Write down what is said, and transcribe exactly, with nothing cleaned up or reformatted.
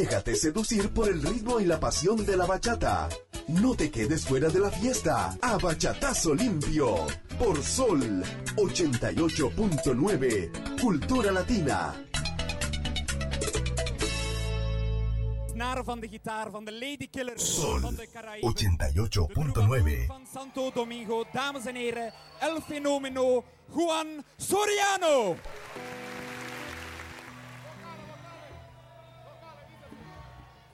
Déjate seducir por el ritmo y la pasión de la bachata. No te quedes fuera de la fiesta. A Bachatazo Limpio. Por Sol ochenta y ocho punto nueve. Cultura Latina. Van de gitaar van de Lady Killers. Sol van de Caraïben. ochenta y ocho punto nueve. Van Santo Domingo. Dames en heren, el fenomeno Juan Soriano.